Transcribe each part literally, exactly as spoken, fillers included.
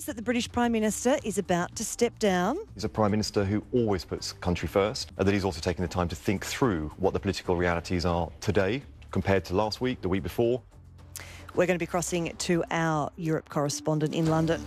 seems that the British Prime Minister is about to step down. He's a Prime Minister who always puts country first, and that he's also taken the time to think through what the political realities are today compared to last week, the week before. We're going to be crossing to our Europe correspondent in London.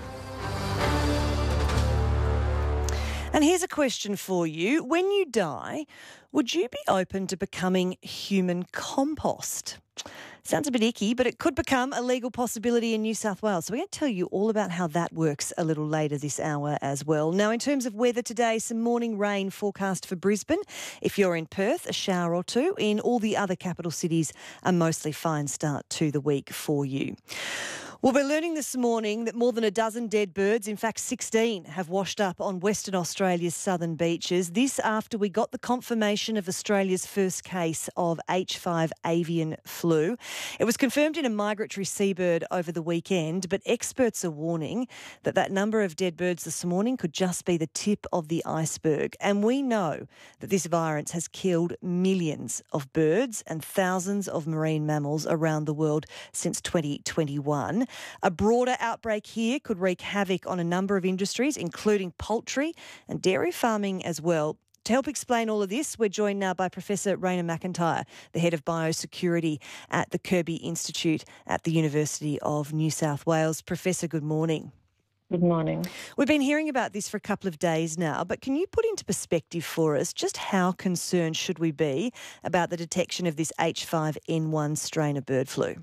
And here's a question for you. When you die, would you be open to becoming human compost? Sounds a bit icky, but it could become a legal possibility in New South Wales. So we're going to tell you all about how that works a little later this hour as well. Now, in terms of weather today, some morning rain forecast for Brisbane. If you're in Perth, a shower or two. In all the other capital cities, a mostly fine start to the week for you. Well, we're learning this morning that more than a dozen dead birds, in fact sixteen, have washed up on Western Australia's southern beaches. This after we got the confirmation of Australia's first case of H five avian flu. It was confirmed in a migratory seabird over the weekend, but experts are warning that that number of dead birds this morning could just be the tip of the iceberg. And we know that this virus has killed millions of birds and thousands of marine mammals around the world since twenty twenty-one. A broader outbreak here could wreak havoc on a number of industries, including poultry and dairy farming as well. To help explain all of this, we're joined now by Professor Raina McIntyre, the Head of Biosecurity at the Kirby Institute at the University of New South Wales. Professor, good morning. Good morning. We've been hearing about this for a couple of days now, but can you put into perspective for us just how concerned should we be about the detection of this H five N one strain of bird flu?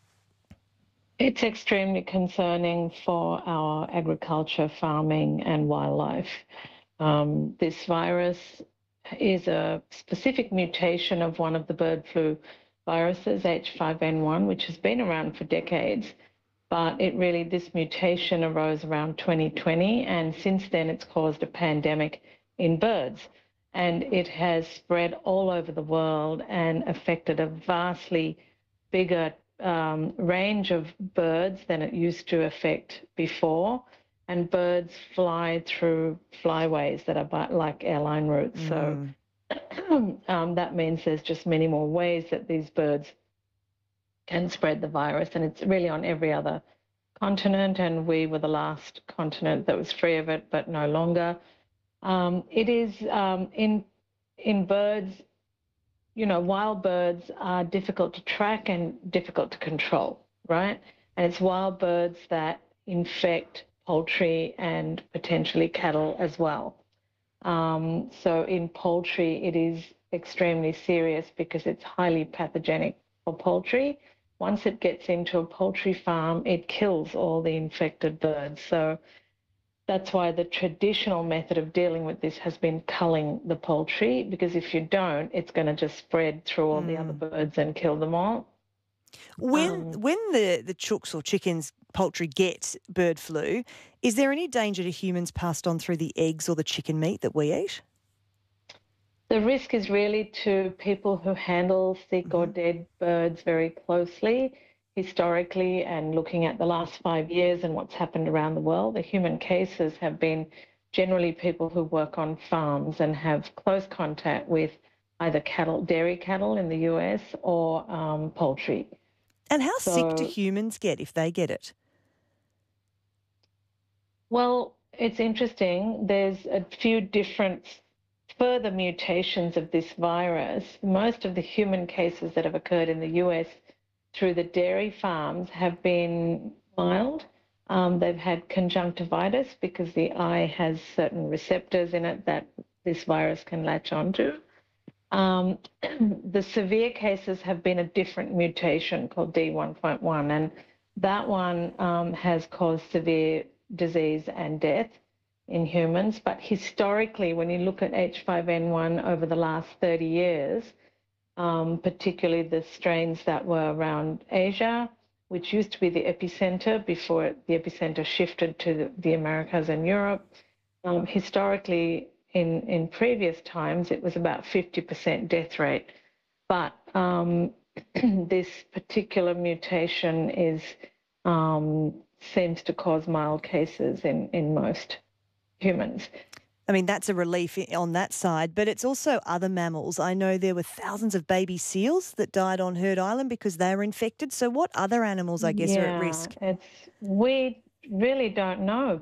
It's extremely concerning for our agriculture, farming and wildlife. Um, this virus is a specific mutation of one of the bird flu viruses, H five N one, which has been around for decades. But it really, this mutation arose around twenty twenty, and since then it's caused a pandemic in birds. And it has spread all over the world and affected a vastly bigger um, range of birds than it used to affect before. And birds fly through flyways that are like airline routes. Mm. So um, that means there's just many more ways that these birds can spread the virus. And it's really on every other continent. And we were the last continent that was free of it, but no longer. Um, it is um, in in birds, you know, wild birds are difficult to track and difficult to control, right? And it's wild birds that infect poultry and potentially cattle as well. Um, so in poultry, it is extremely serious because it's highly pathogenic for poultry. Once it gets into a poultry farm, it kills all the infected birds. So that's why the traditional method of dealing with this has been culling the poultry, because if you don't, it's going to just spread through all mm. the other birds and kill them all. When um, when the, the chooks or chickens, poultry get bird flu, is there any danger to humans passed on through the eggs or the chicken meat that we eat? The risk is really to people who handle sick mm-hmm. or dead birds very closely. Historically, and looking at the last five years and what's happened around the world, the human cases have been generally people who work on farms and have close contact with either cattle, dairy cattle in the U S or um, poultry. And how so, sick do humans get if they get it? Well, it's interesting. There's a few different further mutations of this virus. Most of the human cases that have occurred in the U S through the dairy farms have been mild. Um, they've had conjunctivitis because the eye has certain receptors in it that this virus can latch onto. Um, the severe cases have been a different mutation called D one point one, and that one um, has caused severe disease and death in humans. But historically, when you look at H five N one over the last thirty years, Um, particularly the strains that were around Asia, which used to be the epicenter before the epicenter shifted to the, the Americas and Europe. Um, historically, in, in previous times, it was about fifty percent death rate. But um, this particular mutation is um, seems to cause mild cases in, in most humans. I mean, that's a relief on that side, but it's also other mammals. I know there were thousands of baby seals that died on Heard Island because they were infected. So what other animals, I guess, yeah, are at risk? It's, we really don't know